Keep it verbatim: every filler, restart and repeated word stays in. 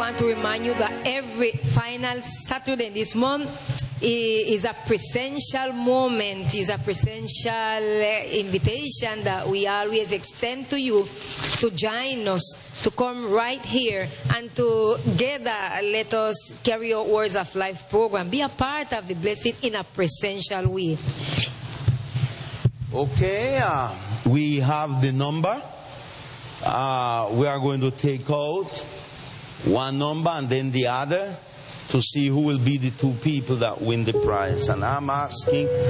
want to remind you that every final Saturday in this month is a presential moment, is a presential invitation that we always extend to you to join us, to come right here and together let us carry out Words of Life program. Be a part of the blessing in a presential way. Okay, uh, we have the number. Uh, we are going to take out one number and then the other to see who will be the two people that win the prize. And I'm asking